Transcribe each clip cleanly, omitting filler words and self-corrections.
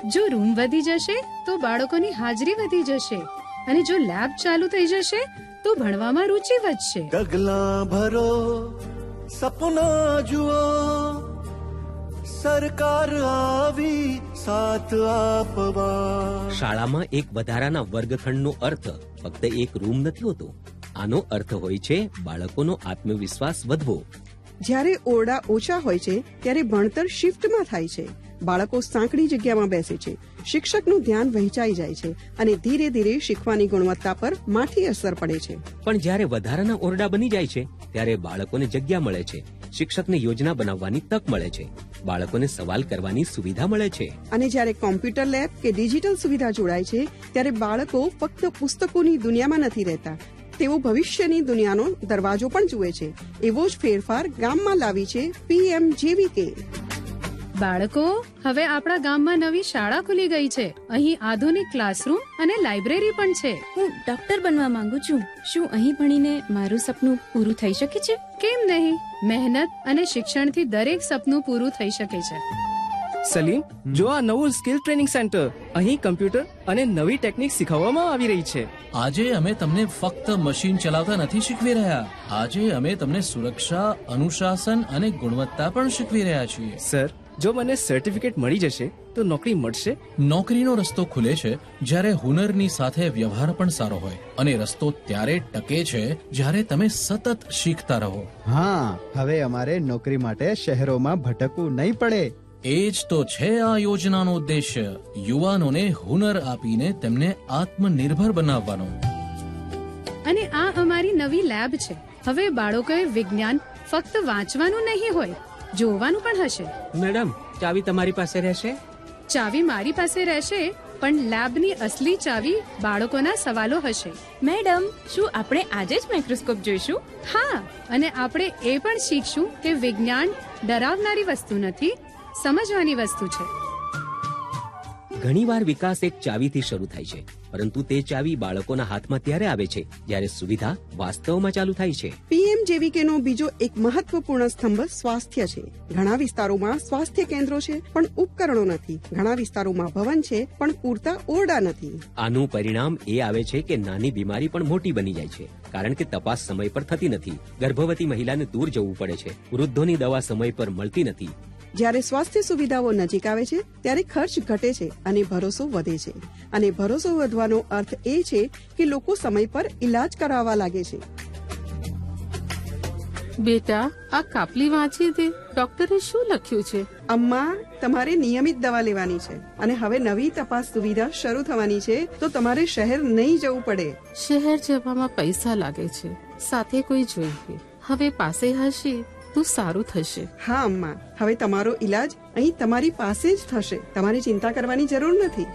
જો રૂમ વધી જશે તો બાળકોની હાજરી વધી જશે અને જો લેબ ચાલુ થઈ જશે તો ભણવામાં રુચિ વધશે. ડગલા ભરો, સપના જુઓ, સરકાર આવી સાથ આપવા. શાળામાં એક વધારાના વર્ગખંડનો અર્થ ફક્ત એક રૂમ નથી હોતો. આનો અર્થ હોય છે બાળકોનો આત્મવિશ્વાસ વધવો. જ્યારે ઓરડા ઓછા હોય છે ત્યારે ભણતર શિફ્ટમાં થાય છે. બાળકો સાંકડી જગ્યામાં બેસે છે, શિક્ષકનું ધ્યાન વહેંચાઈ જાય છે અને ધીરે ધીરે શીખવાની ગુણવત્તા પર માઠી અસર પડે છે. પણ જ્યારે વધારાના ઓરડા બની જાય છે ત્યારે બાળકોને જગ્યા મળે છે, શિક્ષકને યોજના બનાવવાની તક મળે છે, બાળકોને સવાલ કરવાની સુવિધા મળે છે. અને જ્યારે કોમ્પ્યુટર લેબ કે ડિજિટલ સુવિધા જોડાય છે ત્યારે બાળકો ફક્ત પુસ્તકોની દુનિયામાં નથી રહેતા, તેઓ ભવિષ્યની દુનિયાનો દરવાજો પણ જુએ છે. એવો જ ફેરફાર ગામમાં લાવી છે PMJVK. બાળકો, હવે આપણા ગામમાં નવી શાળા ખુલી ગઈ છે. અહીં આધુનિક ક્લાસરૂમ અને લાઇબ્રેરી પણ છે. હું ડોક્ટર બનવા માંગુ છું. શું અહીં ભણીને મારું સપનું પૂરું થઈ શકે છે? કેમ નહીં? મહેનત અને શિક્ષણથી દરેક સપનું પૂરું થઈ શકે છે. સલીમ, જો આ નવું સ્કિલ ટ્રેનિંગ સેન્ટર, અહીં કમ્પ્યુટર અને નવી ટેકનિક શીખવવામાં આવી રહી છે. આજે અમે તમને ફક્ત મશીન ચલાવતા નથી શીખવી રહ્યા. આજે અમે તમને સુરક્ષા, અનુશાસન અને ગુણવત્તા પણ શીખવી રહ્યા છીએ. સર, જો મને સર્ટિફિકેટ મળી જશે તો નોકરી મળશે? નોકરીનો રસ્તો ખુલે છે જ્યારે હુનરની સાથે વ્યવહાર પણ સારો હોય, અને રસ્તો ત્યારે ટકે છે જ્યારે તમે સતત શીખતા રહો. હા, હવે અમારે નોકરી માટે શહેરોમાં ભટકવું નહીં પડે. એ જ તો છે આ યોજનાનો ઉદ્દેશ્ય, યુવાનોને હુનર આપીને તેમને આત્મનિર્ભર બનાવવાનો. અને આ અમારી નવી લેબ છે. હવે બાળકોએ વિજ્ઞાન ફક્ત વાંચવાનું નહીં હોય, જોવાનું પણ હશે. મેડમ, ચાવી તમારી પાસે રહેશે? ચાવી મારી પાસે રહેશે, પણ લેબની અસલી ચાવી બાળકોના સવાલો હશે. મેડમ, શું આપણે આજે જ માઇક્રોસ્કોપ જોઈશું? હા, અને આપણે એ પણ શીખશું કે વિજ્ઞાન ડરાવનારી વસ્તુ નથી, સમજવાની વસ્તુ છે. ઘણીવાર વિકાસ એક ચાવીથી શરૂ થાય છે, પરંતુ તે ચાવી બાળકોના હાથમાં ત્યારે આવે છે જ્યારે સુવિધા વાસ્તવમાં ચાલુ થાય છે. PMJVK નો બીજો એક મહત્વપૂર્ણ સ્તંભ સ્વાસ્થ્ય છે. ઘણા વિસ્તારોમાં સ્વાસ્થ્ય કેન્દ્રો છે પણ ઉપકરણો નથી. ઘણા વિસ્તારોમાં ભવન છે પણ પૂરતા ઓરડા નથી. આનું પરિણામ એ આવે છે કે નાની બીમારી પણ મોટી બની જાય છે, કારણ કે તપાસ સમય પર થતી નથી. ગર્ભવતી મહિલાને દૂર જવું પડે છે, વૃદ્ધોની દવા સમય પર મળતી નથી. જ્યારે સ્વાસ્થ્ય સુવિધાઓ નજીક આવે છે ત્યારે ખર્ચ ઘટે છે અને ભરોસો વધે છે. અને ભરોસો વધવાનો અર્થ એ છે કે લોકો સમય પર ઈલાજ કરાવવા લાગે છે. બેટા, આ કાપલી વાંચી દે. ડોક્ટરે શું લખ્યું છે? અમ્મા, તમારે નિયમિત દવા લેવાની છે અને હવે નવી તપાસ સુવિધા શરૂ થવાની છે, તો તમારે શહેર નહીં જવું પડે. શહેર જવામાં પૈસા લાગે છે, સાથે કોઈ જોઈએ. હવે પાસે હશે તો સારું થશે. હા અમ્મા, હવે તમારો ઈલાજ અહીં તમારી પાસે જ થશે. તમારે ચિંતા કરવાની જરૂર નથી.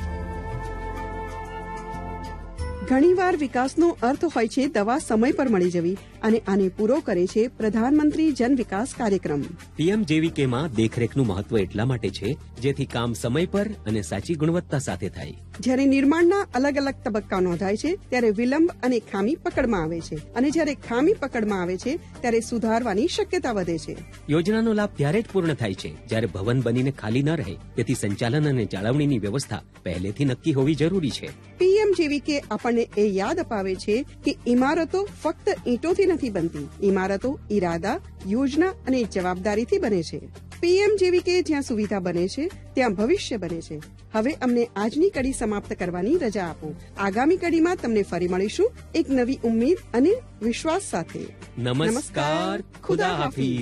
ઘણીવાર વિકાસનો અર્થ હોય છે દવા સમય પર મળી જવી, અને આને પૂરો કરે છે પ્રધાનમંત્રી જન વિકાસ કાર્યક્રમ. PMJVKમાં દેખરેખનું મહત્વ એટલા માટે છે જેથી કામ સમય પર અને સાચી ગુણવત્તા સાથે થાય. જ્યારે નિર્માણના અલગ અલગ તબક્કા નોંધાય છે ત્યારે વિલંબ અને ખામી પકડમાં આવે છે, અને જ્યારે ખામી પકડમાં આવે છે ત્યારે સુધારવાની શક્યતા વધે છે. યોજનાનો લાભ ત્યારે જ પૂર્ણ થાય છે જ્યારે ભવન બનીને ખાલી ન રહે. તેથી સંચાલન અને જાળવણીની વ્યવસ્થા પહેલેથી નક્કી હોવી જરૂરી છે. PMJVK આપણને એ યાદ અપાવે છે કે ઇમારતો ફક્ત ઈંટોથી નથી બનતી. ઇમારતો ઈરાદા, યોજના અને જવાબદારીથી બને છે. PMJVK જ્યાં સુવિધા બને છે ત્યાં ભવિષ્ય બને છે. હવે અમને આજની કડી સમાપ્ત કરવાની રજા આપો. આગામી કડીમાં તમને ફરી મળીશું એક નવી ઉમ્મીદ અને વિશ્વાસ સાથે. નમસ્કાર, ખુદા હાફિઝ.